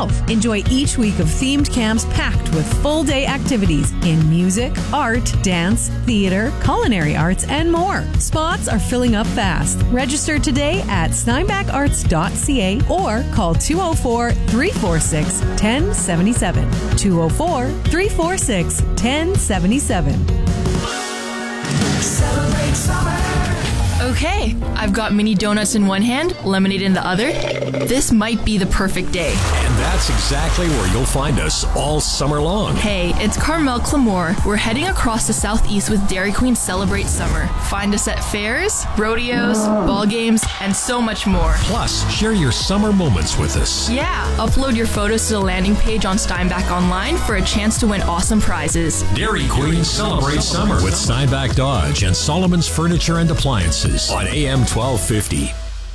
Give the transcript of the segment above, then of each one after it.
yourself. Enjoy each week of themed camps packed with full-day activities in music, art, dance, theater, culinary arts, and more. Spots are filling up fast. Register today at steinbackarts.ca or call 204-346-1077. 204-346-1077. Celebrate summer. Okay, I've got mini donuts in one hand, lemonade in the other. This might be the perfect day. And that's exactly where you'll find us all summer long. Hey, it's Carmel Clamore. We're heading across the southeast with Dairy Queen Celebrate Summer. Find us at fairs, rodeos, ball games, and so much more. Plus, share your summer moments with us. Yeah, upload your photos to the landing page on Steinbach Online for a chance to win awesome prizes. Dairy Queen Celebrate Summer with Steinbach Dodge and Solomon's Furniture and Appliances on AM 1250.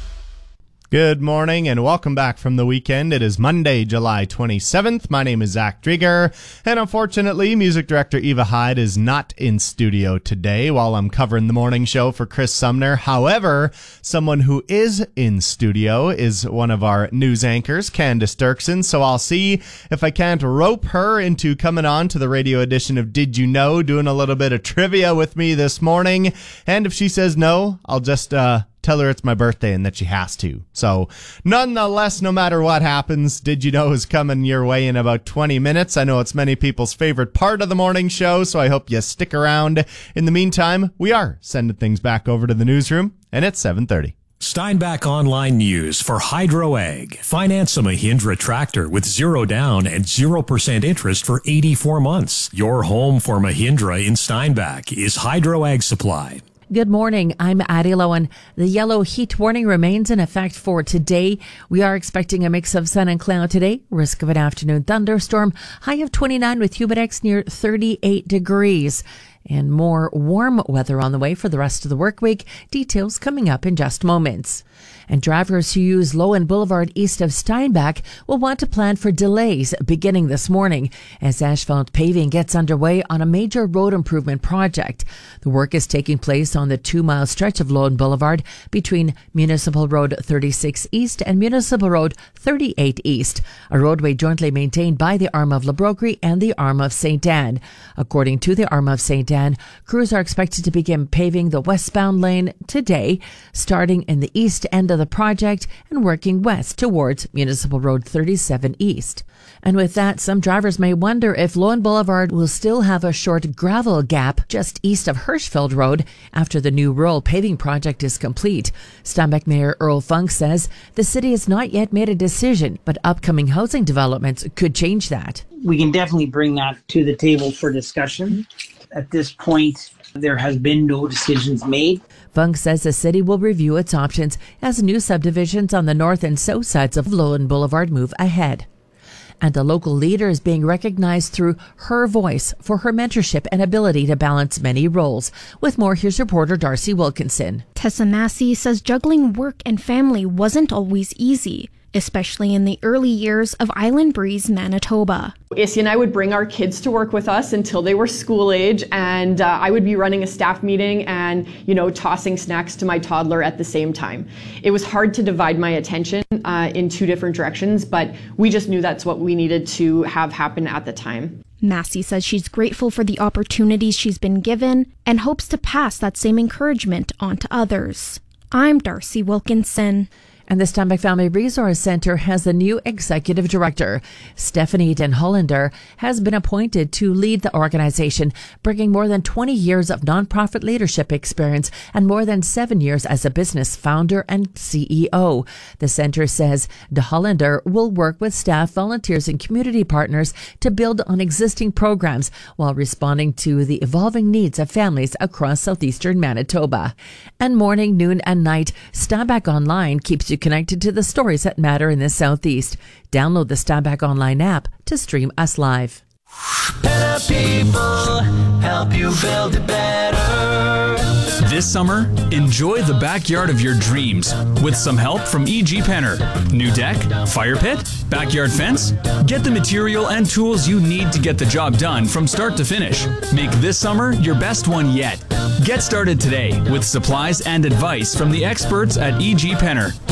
Good morning and welcome back from the weekend. It is Monday, July 27th. My name is Zach Drieger, and unfortunately, music director Eva Hyde is not in studio today while I'm covering the morning show for Chris Sumner. However, someone who is in studio is one of our news anchors, Candace Dirksen, so I'll see if I can't rope her into coming on to the radio edition of Did You Know, doing a little bit of trivia with me this morning, and if she says no, I'll just tell her it's my birthday and that she has to. So, nonetheless, no matter what happens, Did You Know is coming your way in about 20 minutes. I know it's many people's favorite part of the morning show, so I hope you stick around. In the meantime, we are sending things back over to the newsroom, and it's 7:30. Steinbach Online News for Hydro Ag. Finance a Mahindra tractor with 0 down and 0% interest for 84 months. Your home for Mahindra in Steinbach is Hydro Ag Supply. Good morning. I'm Addie Lowen. The yellow heat warning remains in effect for today. We are expecting a mix of sun and cloud today. Risk of an afternoon thunderstorm. High of 29 with humidex near 38 degrees. And more warm weather on the way for the rest of the work week. Details coming up in just moments. And drivers who use Lowen Boulevard east of Steinbach will want to plan for delays beginning this morning as asphalt paving gets underway on a major road improvement project. The work is taking place on the 2-mile stretch of Lowen Boulevard between Municipal Road 36 East and Municipal Road 38 East, a roadway jointly maintained by the Arm of Labroquerie and the Arm of St. Anne. According to the Arm of St. Anne, crews are expected to begin paving the westbound lane today, starting in the east end of the project and working west towards Municipal Road 37 East. And with that, some drivers may wonder if Lowen Boulevard will still have a short gravel gap just east of Hirschfeld Road after the new rural paving project is complete. Steinbach Mayor Earl Funk says the city has not yet made a decision, but upcoming housing developments could change that. We can definitely bring that to the table for discussion. At this point, there has been no decisions made. Funk says the city will review its options as new subdivisions on the north and south sides of Lowen Boulevard move ahead. And a local leader is being recognized through her voice for her mentorship and ability to balance many roles. With more, here's reporter Darcy Wilkinson. Tessa Massey says juggling work and family wasn't always easy, especially in the early years of Island Breeze, Manitoba. Issy and I would bring our kids to work with us until they were school age, and I would be running a staff meeting and, tossing snacks to my toddler at the same time. It was hard to divide my attention in two different directions, but we just knew that's what we needed to have happen at the time. Massey says she's grateful for the opportunities she's been given and hopes to pass that same encouragement on to others. I'm Darcy Wilkinson. And the Steinbach Family Resource Center has a new executive director. Stephanie Den Hollander has been appointed to lead the organization, bringing more than 20 years of nonprofit leadership experience and more than 7 years as a business founder and CEO. The center says Den Hollander will work with staff, volunteers, and community partners to build on existing programs while responding to the evolving needs of families across southeastern Manitoba. And morning, noon, and night, Steinbach Online keeps you connected to the stories that matter in the Southeast. Download the Steinbach Online app to stream us live. Better people help you build it better. This summer, enjoy the backyard of your dreams with some help from E.G. Penner. New deck, fire pit, backyard fence? Get the material and tools you need to get the job done from start to finish. Make this summer your best one yet. Get started today with supplies and advice from the experts at E.G. Penner.